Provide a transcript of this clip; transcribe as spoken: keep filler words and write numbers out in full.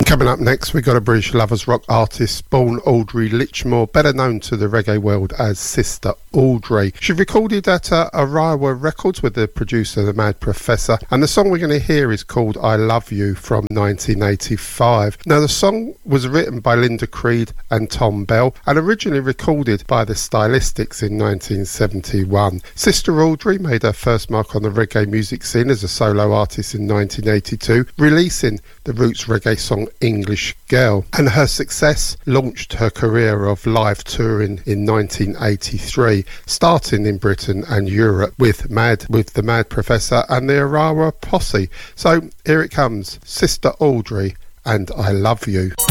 Coming up next, we've got a British lovers rock artist, born Audrey Litchmore, better known to the reggae world as Sister Audrey. She recorded at uh, Arawa Records with the producer, The Mad Professor, and the song we're going to hear is called I Love You from nineteen eighty-five. Now, the song was written by Linda Creed and Tom Bell and originally recorded by the Stylistics in nineteen seventy-one. Sister Audrey made her first mark on the reggae music scene as a solo artist in nineteen eighty-two, releasing the roots reggae song English Girl, and her success launched her career of live touring in nineteen eighty-three, starting in Britain and Europe with Mad with the Mad Professor and the Arawa Posse. So here it comes, Sister Audrey and I Love You.